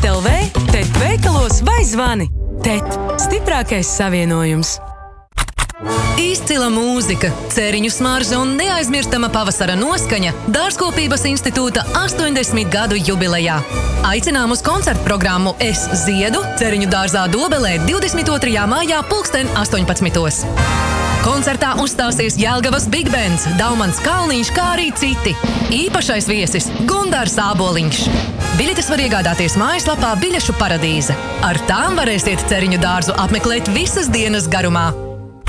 TET.LV, TET veikalos vai zvani. TET – stiprākais savienojums. Izcila mūzika, ceriņu smarža un neaizmirstama pavasara noskaņa Dārzkopības institūta 80 gadu jubilejā. Aicinām uz koncertu programmu Es ziedu Ceriņu dārzā Dobelē 22. maijā 18:00. Koncertā uzstāsies Jelgavas Big Bands, Daumans Kalniņš, kā arī citi. Īpašais viesis Gundārs Āboliņš. Biļetes var iegādāties mājaslapā Biļešu paradīze. Ar tām varēsiet Ceriņu dārzu apmeklēt visas dienas garumā.